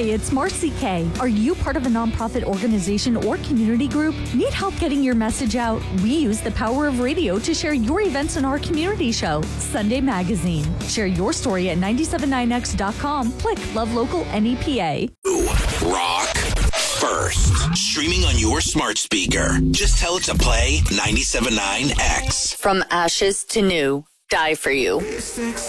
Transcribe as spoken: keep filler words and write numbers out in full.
it's Marcy K. Are you part of a nonprofit organization or community group? Need help getting your message out? We use the power of radio to share your events in our community show, Sunday Magazine. Share your story at nine seven nine x dot com. Click Love Local N E P A. Rock first. Streaming on your smart speaker. Just tell it to play ninety-seven point nine X. From ashes to new, die for you.